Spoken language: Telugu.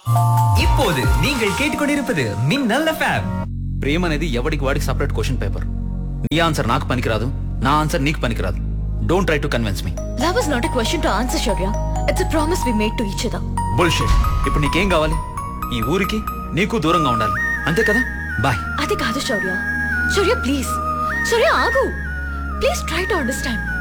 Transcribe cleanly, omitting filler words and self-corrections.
இப்போது நீங்கள் கேட்டுக்கொண்டிருப்பது மின்னல் FM. ప్రేమ అనేది ఎవడికి వాడికి సెపరేట్ క్వశ్చన్ పేపర్. నీ ఆన్సర్ నాకు పనికిరాదు, నా ఆన్సర్ నీకు పనికిరాదు. Don't try to convince me. Love is not a question to answer, Shaurya. It's a promise we made to each other. Bullshit. ఇప్పుడు నీకేం కావాలి? ఈ ఊరికి నీకు దూరంగా ఉండాలి, అంతే కదా? బాయ్. అది కాదు శౌర్య. శౌర్య ప్లీజ్. శౌర్య ఆగు. Please try to understand.